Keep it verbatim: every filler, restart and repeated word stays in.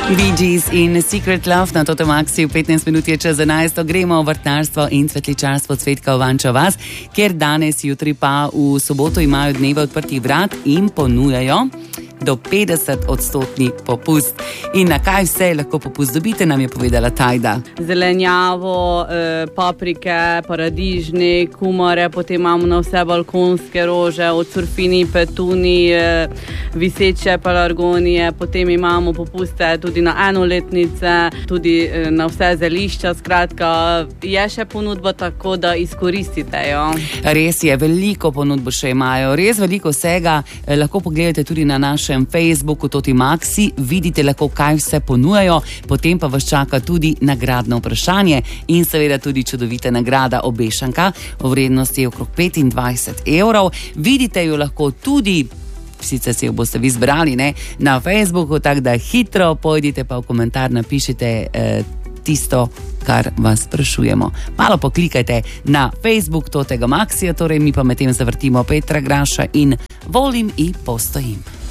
Bee Gees in Secret Love na Toto Maxi v petnajst minut je čez enajsto. Gremo v vrtnarstvo in cvetličarstvo Cvetka v Vančo vas, ker danes, jutri pa v soboto imajo dneve odprtih vrat in ponujajo do petdeset odstotni popust. In na kaj vse lahko popust dobite, nam je povedala Tajda. Zelenjavo, eh, paprike, paradižnik, kumare, potem imamo na vse balkonske rože, od surfini, petuni, eh, viseče pelargonije, potem imamo popuste tudi na enoletnice, tudi eh, na vse zelišča, skratka, je še ponudba, tako da izkoristite jo. Res je, veliko ponudbo še imajo, res veliko vsega, eh, lahko pogledate tudi na našem Facebooku Toti Maxi, vidite lahko, kaj vse ponujajo, potem pa vas čaka tudi nagradno vprašanje in seveda tudi čudovita nagrada obešanka v vrednosti okrog petindvajset evrov. Vidite jo lahko tudi, sicer se jo boste vi zbrali, ne, na Facebooku, tako da hitro pojdite pa v komentar napišite eh, tisto, kar vas sprašujemo. Malo poklikajte na Facebook Totega Maxija, torej mi pa medtem zavrtimo Petra Graša in Volim i postojim.